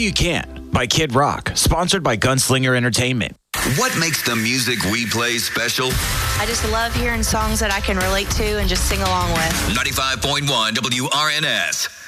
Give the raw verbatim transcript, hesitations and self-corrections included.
You Can by Kid Rock, sponsored by Gunslinger Entertainment. What makes the music we play special? I just love hearing songs that I can relate to and just sing along with. ninety-five point one W R N S.